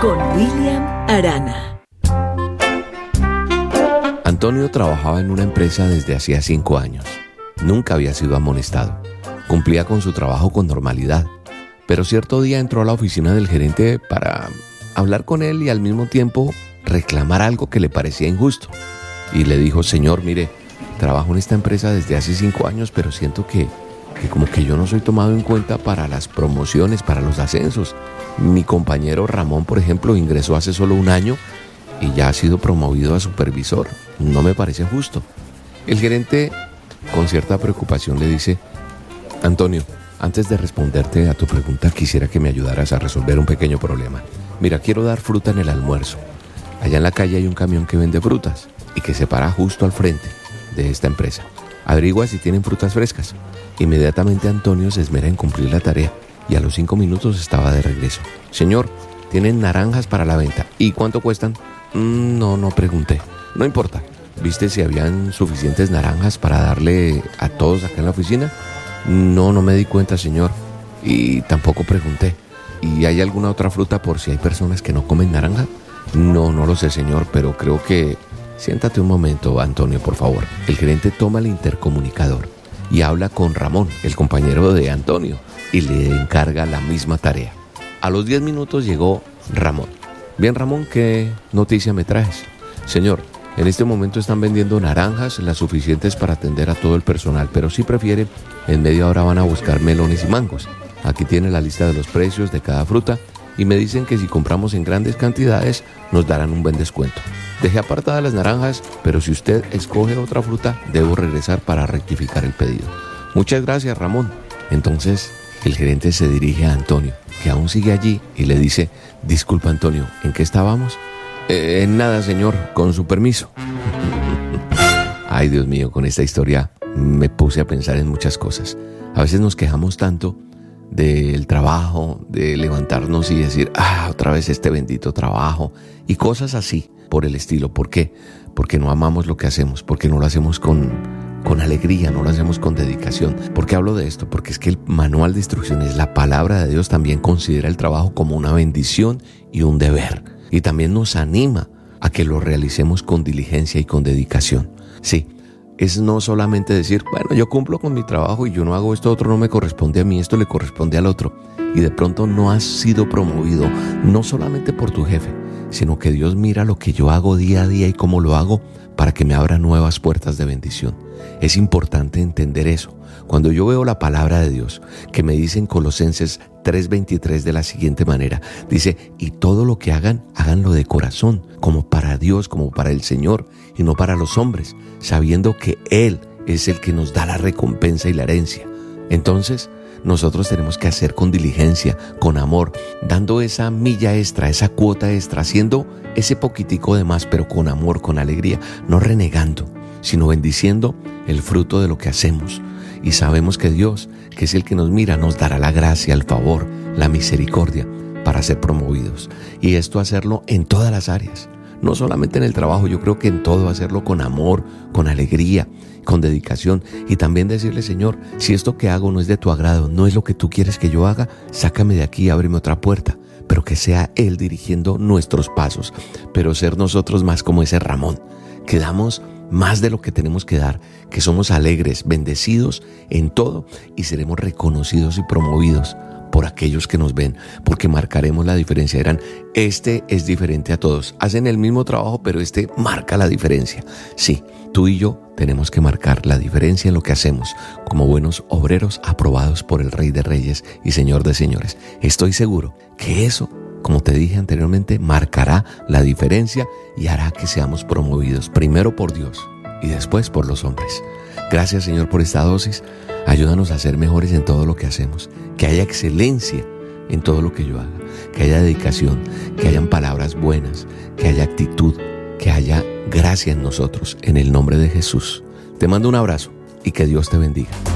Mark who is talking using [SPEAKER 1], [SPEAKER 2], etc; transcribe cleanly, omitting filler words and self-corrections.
[SPEAKER 1] con William Arana.
[SPEAKER 2] Antonio trabajaba en una empresa desde hacía 5 años. Nunca había sido amonestado. Cumplía con su trabajo con normalidad. Pero cierto día entró a la oficina del gerente para hablar con él y al mismo tiempo reclamar algo que le parecía injusto. Y le dijo: señor, mire, trabajo en esta empresa desde hace 5 años, pero siento que como que yo no soy tomado en cuenta para las promociones, para los ascensos. Mi compañero Ramón, por ejemplo, ingresó hace solo 1 año y ya ha sido promovido a supervisor. No me parece justo. El gerente, con cierta preocupación, le dice: Antonio, antes de responderte a tu pregunta, quisiera que me ayudaras a resolver un pequeño problema. Mira, quiero dar fruta en el almuerzo. Allá en la calle hay un camión que vende frutas y que se para justo al frente de esta empresa. Averigua si tienen frutas frescas. Inmediatamente Antonio se esmera en cumplir la tarea y a los 5 minutos estaba de regreso. Señor, ¿tienen naranjas para la venta? ¿Y cuánto cuestan? No pregunté. No importa. ¿Viste si habían suficientes naranjas para darle a todos acá en la oficina? No me di cuenta, señor. Y tampoco pregunté. ¿Y hay alguna otra fruta por si hay personas que no comen naranja? No lo sé, señor, pero creo que... Siéntate un momento, Antonio, por favor. El gerente toma el intercomunicador y habla con Ramón, el compañero de Antonio, y le encarga la misma tarea. A los 10 minutos llegó Ramón. Bien, Ramón, ¿qué noticia me traes? Señor, en este momento están vendiendo naranjas, las suficientes para atender a todo el personal, pero si prefiere, en media hora van a buscar melones y mangos. Aquí tiene la lista de los precios de cada fruta y me dicen que si compramos en grandes cantidades nos darán un buen descuento. Dejé apartadas las naranjas, pero si usted escoge otra fruta, debo regresar para rectificar el pedido. Muchas gracias, Ramón. Entonces, el gerente se dirige a Antonio, que aún sigue allí, y le dice: disculpa, Antonio, ¿en qué estábamos? En nada, señor, con su permiso. Ay, Dios mío, con esta historia me puse a pensar en muchas cosas. A veces nos quejamos tanto del trabajo, de levantarnos y decir: otra vez este bendito trabajo, y cosas así por el estilo. ¿Por qué? Porque no amamos lo que hacemos, porque no lo hacemos con alegría, no lo hacemos con dedicación. ¿Por qué hablo de esto? Porque es que el manual de instrucciones, la palabra de Dios, también considera el trabajo como una bendición y un deber, y también nos anima a que lo realicemos con diligencia y con dedicación. Sí, es no solamente decir: bueno, yo cumplo con mi trabajo y yo no hago esto, otro no me corresponde a mí, esto le corresponde al otro. Y de pronto no has sido promovido, no solamente por tu jefe, sino que Dios mira lo que yo hago día a día y cómo lo hago para que me abra nuevas puertas de bendición. Es importante entender eso. Cuando yo veo la palabra de Dios, que me dice en Colosenses 3:23 de la siguiente manera, dice: y todo lo que hagan, háganlo de corazón, como para Dios, como para el Señor, y no para los hombres, sabiendo que Él es el que nos da la recompensa y la herencia. Entonces, nosotros tenemos que hacer con diligencia, con amor, dando esa milla extra, esa cuota extra, haciendo ese poquitico de más, pero con amor, con alegría, no renegando, sino bendiciendo el fruto de lo que hacemos. Y sabemos que Dios, que es el que nos mira, nos dará la gracia, el favor, la misericordia para ser promovidos. Y esto hacerlo en todas las áreas, no solamente en el trabajo. Yo creo que en todo hacerlo con amor, con alegría, con dedicación, y también decirle: Señor, si esto que hago no es de tu agrado, no es lo que tú quieres que yo haga, sácame de aquí, ábreme otra puerta, pero que sea Él dirigiendo nuestros pasos, pero ser nosotros más como ese Ramón, que damos más de lo que tenemos que dar, que somos alegres, bendecidos en todo, y seremos reconocidos y promovidos por aquellos que nos ven, porque marcaremos la diferencia. Dirán: este es diferente a todos, hacen el mismo trabajo, pero este marca la diferencia. Sí, tú y yo tenemos que marcar la diferencia en lo que hacemos, como buenos obreros aprobados por el Rey de Reyes y Señor de Señores. Estoy seguro que eso, como te dije anteriormente, marcará la diferencia y hará que seamos promovidos, primero por Dios y después por los hombres. Gracias, Señor, por esta dosis. Ayúdanos a ser mejores en todo lo que hacemos, que haya excelencia en todo lo que yo haga, que haya dedicación, que hayan palabras buenas, que haya actitud, que haya gracia en nosotros, en el nombre de Jesús. Te mando un abrazo y que Dios te bendiga.